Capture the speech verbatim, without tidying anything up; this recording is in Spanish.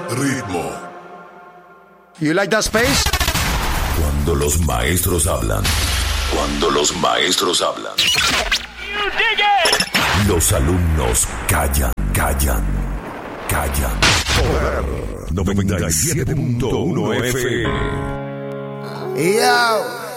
ritmo. You like that space? Cuando los maestros hablan. Cuando los maestros hablan. Los alumnos callan, callan, callan. Poder noventa y siete punto uno F M. Yo.